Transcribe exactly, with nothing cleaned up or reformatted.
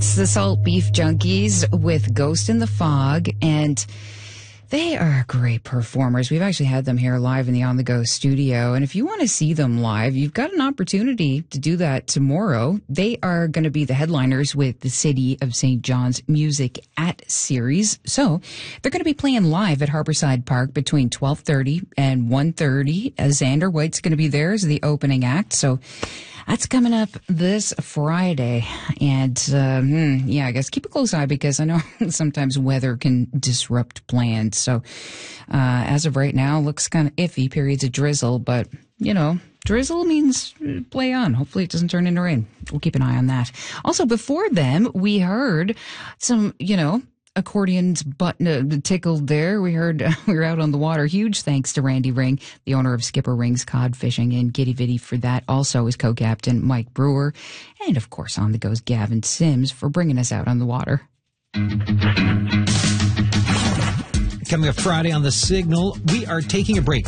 It's the Salt Beef Junkies with Ghost in the Fog, and they are great performers. We've actually had them here live in the On The Go studio, and if you want to see them live, you've got an opportunity to do that tomorrow. They are going to be the headliners with the City of Saint John's Music at Series. So they're going to be playing live at Harborside Park between twelve thirty and one thirty. Xander White's going to be there as the opening act. So that's coming up this Friday. And, uh, hmm, yeah, I guess keep a close eye because I know sometimes weather can disrupt plans. So, uh, as of right now, looks kind of iffy, periods of drizzle, but, you know, drizzle means play on. Hopefully it doesn't turn into rain. We'll keep an eye on that. Also, before them, we heard some, you know, accordion's button uh, tickled there. We heard uh, we were out on the water. Huge thanks to Randy Ring, the owner of Skipper Ring's Cod Fishing in Giddy Viddy for that. Also his co-captain Mike Brewer. And of course on the goes Gavin Sims for bringing us out on the water. Coming up Friday on The Signal, we are taking a break.